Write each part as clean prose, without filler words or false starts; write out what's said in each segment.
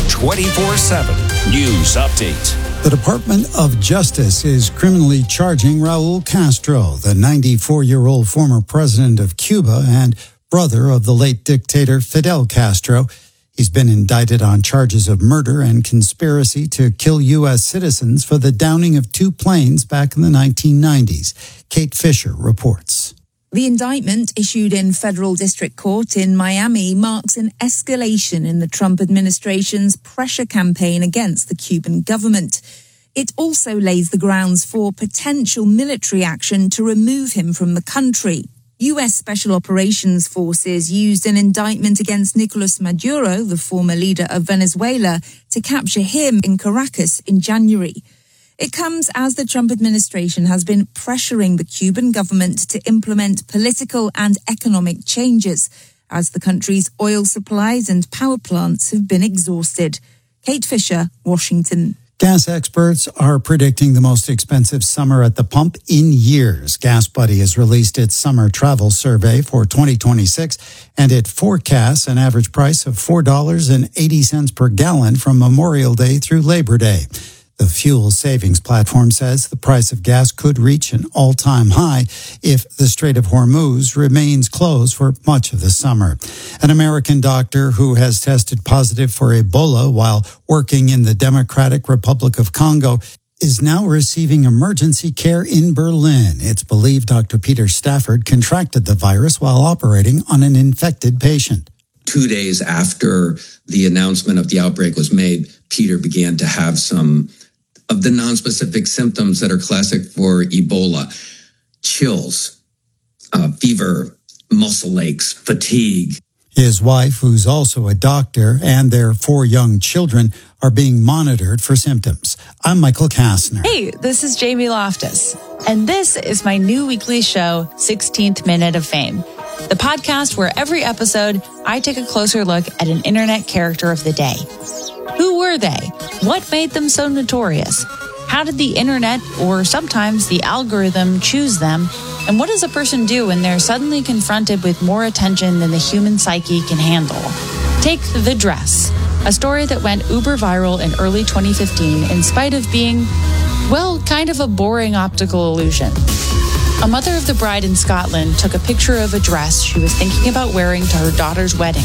24/7 News Update. The Department of Justice is criminally charging Raul Castro, the 94-year-old former president of Cuba and brother of the late dictator Fidel Castro. He's been indicted on charges of murder and conspiracy to kill U.S. citizens for the downing of two planes back in the 1990s. Kate Fisher reports. The indictment issued in federal district court in Miami marks an escalation in the Trump administration's pressure campaign against the Cuban government. It also lays the grounds for potential military action to remove him from the country. U.S. Special Operations Forces used an indictment against Nicolas Maduro, the former leader of Venezuela, to capture him in Caracas in January. It comes as the Trump administration has been pressuring the Cuban government to implement political and economic changes as the country's oil supplies and power plants have been exhausted. Kate Fisher, Washington. Gas experts are predicting the most expensive summer at the pump in years. GasBuddy has released its summer travel survey for 2026, and it forecasts an average price of $4.80 per gallon from Memorial Day through Labor Day. The fuel savings platform says the price of gas could reach an all-time high if the Strait of Hormuz remains closed for much of the summer. An American doctor who has tested positive for Ebola while working in the Democratic Republic of Congo is now receiving emergency care in Berlin. It's believed Dr. Peter Stafford contracted the virus while operating on an infected patient. 2 days after the announcement of the outbreak was made, Peter began to have some of the nonspecific symptoms that are classic for Ebola: chills, fever, muscle aches, fatigue. His wife, who's also a doctor, and their 4 young children are being monitored for symptoms. I'm Michael Kastner. Hey, this is Jamie Loftus, and this is my new weekly show, 16th Minute of Fame, the podcast where every episode I take a closer look at an internet character of the day. Who were they? What made them so notorious? How did the internet, or sometimes the algorithm, choose them? And what does a person do when they're suddenly confronted with more attention than the human psyche can handle? Take The Dress, a story that went uber viral in early 2015 in spite of being, well, kind of a boring optical illusion. A mother of the bride in Scotland took a picture of a dress she was thinking about wearing to her daughter's wedding.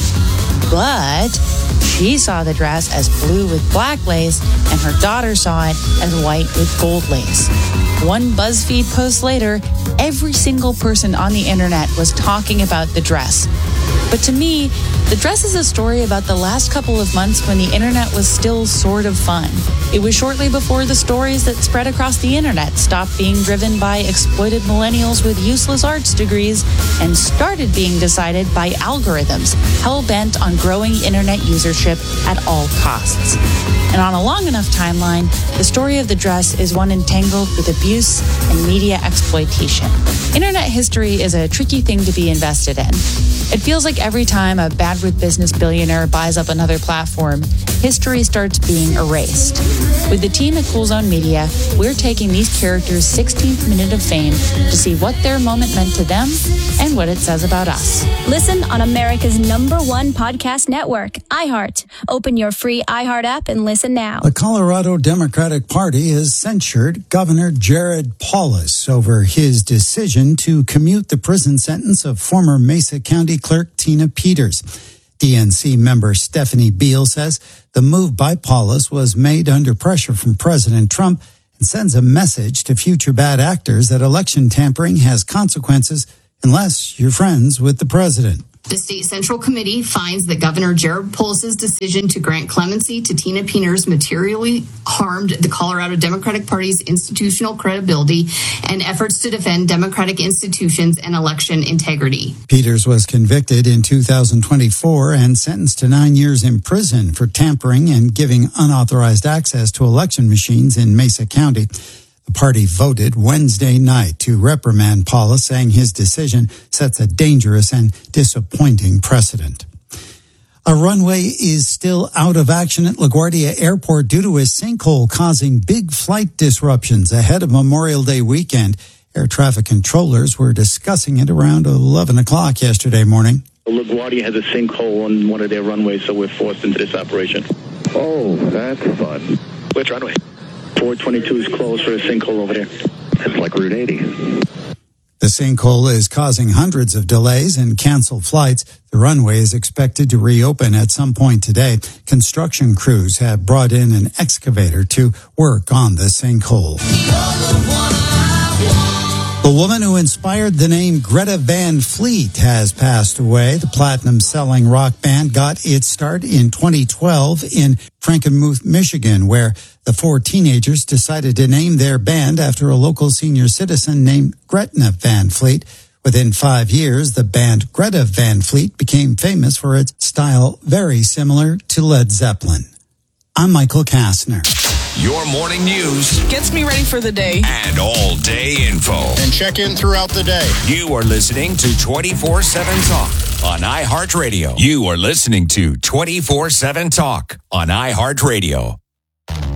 But she saw the dress as blue with black lace, and her daughter saw it as white with gold lace. One BuzzFeed post later, every single person on the internet was talking about the dress. But to me, the dress is a story about the last couple of months when the internet was still sort of fun. It was shortly before the stories that spread across the internet stopped being driven by exploited millennials with useless arts degrees and started being decided by algorithms hell-bent on growing internet usership at all costs. And on a long enough timeline, the story of the dress is one entangled with abuse and media exploitation. Internet history is a tricky thing to be invested in. It feels like every time a bad with business billionaire buys up another platform, history starts being erased. With the team at Cool Zone Media, we're taking these characters' 16th minute of fame to see what their moment meant to them and what it says about us. Listen on America's #1 podcast network, iHeart. Open your free iHeart app and listen now. The Colorado Democratic Party has censured Governor Jared Polis over his decision to commute the prison sentence of former Mesa County Clerk Tina Peters. DNC member Stephanie Beal says the move by Polis was made under pressure from President Trump and sends a message to future bad actors that election tampering has consequences unless you're friends with the president. The State Central Committee finds that Governor Jared Polis' decision to grant clemency to Tina Peters materially harmed the Colorado Democratic Party's institutional credibility and efforts to defend democratic institutions and election integrity. Peters was convicted in 2024 and sentenced to 9 years in prison for tampering and giving unauthorized access to election machines in Mesa County. The party voted Wednesday night to reprimand Polis, saying his decision sets a dangerous and disappointing precedent. A runway is still out of action at LaGuardia Airport due to a sinkhole causing big flight disruptions ahead of Memorial Day weekend. Air traffic controllers were discussing it around 11 o'clock yesterday morning. LaGuardia has a sinkhole on one of their runways, so we're forced into this operation. Oh, that's fun. Which runway? 422 is closed for a sinkhole over there. It's like Route 80. The sinkhole is causing hundreds of delays and canceled flights. The runway is expected to reopen at some point today. Construction crews have brought in an excavator to work on the sinkhole. The woman who inspired the name Greta Van Fleet has passed away. The platinum-selling rock band got its start in 2012 in Frankenmuth, Michigan, where the four teenagers decided to name their band after a local senior citizen named Gretna Van Fleet. Within 5 years, the band Greta Van Fleet became famous for its style very similar to Led Zeppelin. I'm Michael Kastner. Your morning news gets me ready for the day and all-day info. And check in throughout the day. You are listening to 24/7 Talk on iHeartRadio. You are listening to 24/7 Talk on iHeartRadio.